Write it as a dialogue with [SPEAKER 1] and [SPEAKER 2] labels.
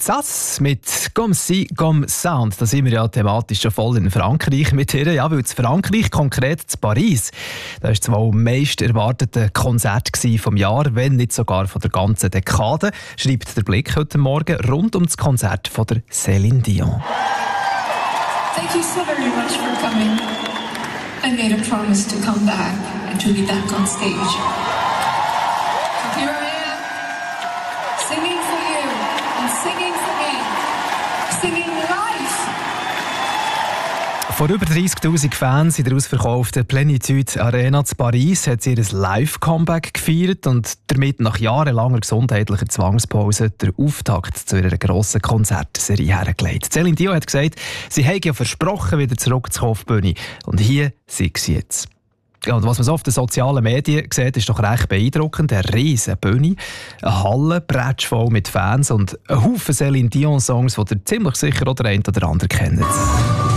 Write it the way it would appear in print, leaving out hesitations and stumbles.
[SPEAKER 1] Sass mit «Comme si, comme ça». Und da sind wir ja thematisch schon voll in Frankreich mit ihr. Ja, weil in Frankreich, konkret in Paris, da war das wohl am meist erwartete Konzert vom Jahr, wenn nicht sogar von der ganzen Dekade, schreibt der Blick heute Morgen rund um das Konzert von der Céline Dion.
[SPEAKER 2] Thank you so very much for coming. I made a promise to come back and to be back on stage. Here I am, singing for you and singing for me, singing live.
[SPEAKER 1] Vor über 30'000 Fans in der ausverkauften Plénitude Arena zu Paris hat sie ihr Live-Comeback gefeiert und damit nach jahrelanger gesundheitlicher Zwangspause der Auftakt zu ihrer grossen Konzertserie hergelegt. Céline Dion hat gesagt, sie habe ja versprochen, wieder zurückzukommen auf die Bühne. Und hier sei sie jetzt. Ja, und was man so auf den sozialen Medien sieht, ist doch recht beeindruckend. Eine riesen Bühne, eine Halle, bretschvoll mit Fans und ein Haufen Céline Dion-Songs, die ihr ziemlich sicher oder ein oder andere kennt.